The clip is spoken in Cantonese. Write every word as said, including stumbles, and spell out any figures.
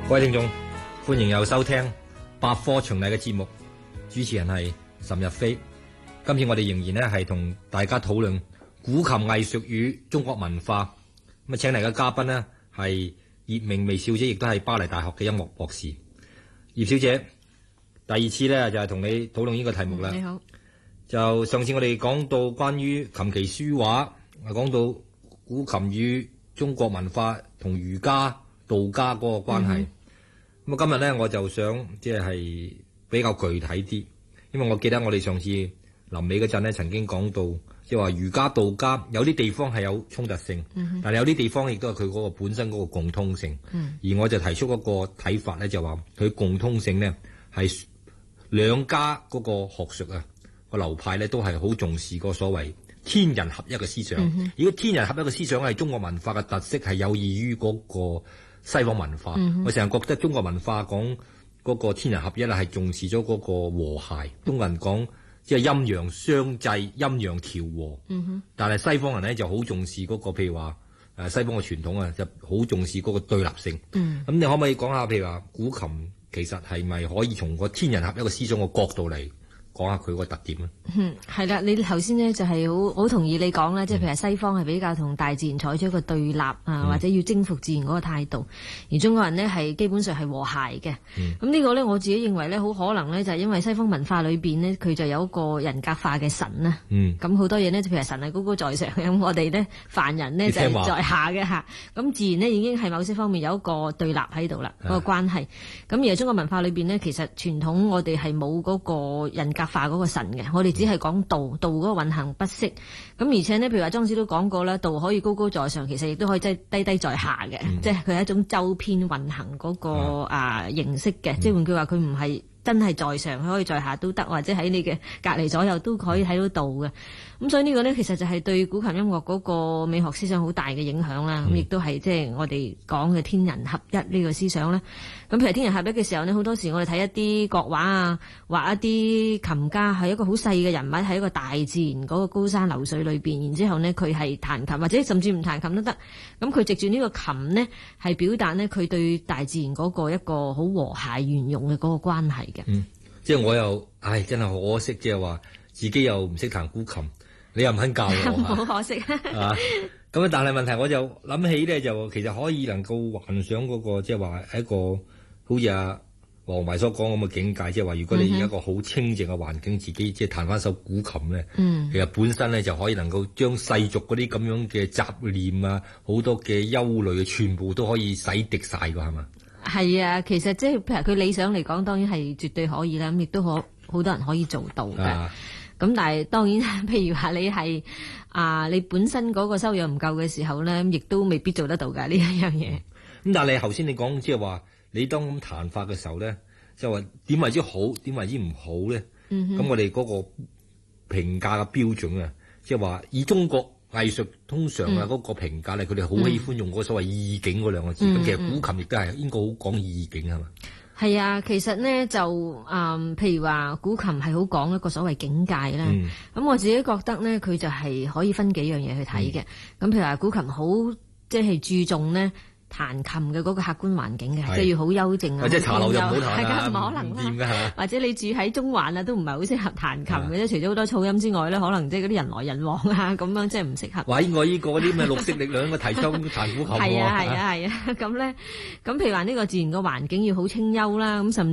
各位聽眾，歡迎又收聽百科循例嘅節目，主持人係岑日飛。今次我哋仍然咧係同大家討論古琴藝術與中國文化。咁啊，請嚟嘅嘉賓呢係葉明薇小姐，亦都係巴黎大學嘅音樂博士。葉小姐，第二次咧就係同你討論呢個題目啦。 你好。 就上次我哋講到關於琴棋書畫，講到古琴與中國文化同儒家、道家嗰個關係。咁啊、嗯，今日咧我就想即係比較具體啲，因為我記得我哋上次臨尾嗰陣咧曾經講到，即係話儒家、道家有啲地方係有衝突性，嗯、但係有啲地方亦都係佢嗰個本身嗰個共通性。嗯、而我就提出嗰個睇法咧，就話佢共通性咧係兩家嗰個學術啊個流派咧都係好重視個所謂天人合一嘅思想。嗯、如果天人合一嘅思想係中國文化嘅特色，係有異於嗰個西方文化。嗯、我成日覺得中國文化講嗰個天人合一咧係重視咗嗰個和諧。中國人講即係陰陽相濟、陰陽調和。嗯、但係西方人咧就好重視嗰個，譬如話誒西方嘅傳統啊，就好重視嗰個對立性。咁、嗯、你可唔可以講下，譬如話古琴其實係咪可以從個天人合一嘅思想嘅角度嚟講下佢個特點咧？ 嗯，係啦，你頭先呢就係好好同意你講啦，即係譬如西方係比較同大自然採取一個對立啊，嗯、或者要征服自然嗰個態度，而中國人呢係基本上係和諧嘅。咁呢、嗯、個呢，我自己認為呢，好可能呢就係因為西方文化裏邊呢，佢就有一個人格化嘅神啦。咁好、嗯、多嘢呢，譬如神係高高在上，咁我哋呢凡人呢就係在下嘅吓。咁自然呢已經係某些方面有一個對立喺度啦，嗰、那個關係。咁而係中國文化裏邊呢，其實傳統我哋係冇嗰個人格化嗰個神嘅，我哋只係講道，道嗰個運行不息。咁而且呢，譬如話莊子都講過啦，道可以高高在上，其實亦都可以即係低低在下嘅，嗯、即係佢係一種周邊運行嗰、那個啊，啊形式嘅。嗯、即係換句話，佢唔係真係在上，佢可以在下都得，或者喺你嘅隔離左右都可以睇到道嘅。咁所以呢個呢，其實就係對古琴音樂嗰個美學思想好大嘅影響啦。咁亦都係即係我哋講嘅天人合一呢個思想咧。咁譬如天人合一嘅時候呢，好多時我哋睇一啲國畫啊，畫一啲琴家係一個好細嘅人物，喺一個大自然嗰個高山流水裏邊，然之後呢佢係彈琴，或者甚至唔彈琴都得。咁佢藉住呢個琴呢，係表達呢佢對大自然嗰個一個好和諧圓融嘅嗰個關係嘅。嗯，即係我又唉，真係可惜，即係話自己又唔識彈古琴。你又唔肯教我，好可惜啊！咁啊，但係問題我就諗起咧，就其實可以能夠幻想嗰、那個，即係話一個好似阿黃維所講咁嘅境界，即係話如果你有一個好清靜嘅環境，自己即係彈翻首古琴咧，嗯、其實本身咧就可以能夠將世俗嗰啲咁樣嘅雜念啊，好多嘅憂慮，全部都可以洗滌晒噶，係嘛？係啊，其實即係譬如佢理想嚟講，當然係絕對可以啦。咁亦都可好多人可以做到嘅。啊咁但係當然，譬如話你係啊，你本身嗰個修養唔夠嘅時候咧，亦都未必做得到㗎呢一樣嘢。咁、嗯、但係你頭先你講即係話，你當咁彈法嘅時候咧，就話點為之好，點為之唔好咧？咁、嗯、哼我哋嗰個評價嘅標準啊，即係話以中國藝術通常啊嗰個評價咧，佢哋好喜歡用嗰所謂意境嗰兩個字。咁、嗯、其實古琴亦都係應該好講意境係嘛？係啊，其實呢，就誒、嗯，譬如話古琴係好講一個所謂境界啦。咁、嗯、我自己覺得呢，佢就係可以分幾樣嘢去睇嘅。咁、嗯、譬如話古琴好即係注重呢彈琴嘅嗰個客觀環境嘅，即係要好幽靜啊。或者茶樓就唔好彈啦，係㗎，唔可能啦。或者你住喺中環啊，都唔係好適合彈琴嘅。即係除咗好多噪音之外咧，可能即係嗰啲人來人往啊，咁樣即係唔適合。喂，我呢個嗰啲咩綠色力量嘅提倡彈古琴喎。係啊係啊係啊，咁咧，咁譬如話呢個自然個環境要好清幽啦，咁甚